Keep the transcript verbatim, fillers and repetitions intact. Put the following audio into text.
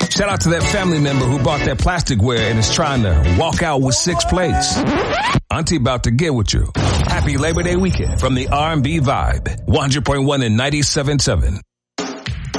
Shout out to that family member who bought that plasticware and is trying to walk out with six plates. Auntie about to get with you. Happy Labor Day weekend from the R and B Vibe. one hundred point one and ninety-seven point seven.